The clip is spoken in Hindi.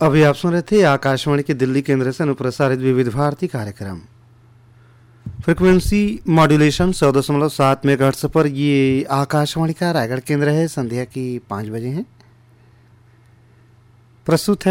अभी आप सुन रहे थे आकाशवाणी के दिल्ली केंद्र से अनुप्रसारित विविध भारती कार्यक्रम। फ्रिक्वेंसी मॉड्यूलेशन 100.7 मेगाहर्ट्ज पर ये आकाशवाणी का रायगढ़ केंद्र है। संध्या की 5 बजे हैं। प्रस्तुत है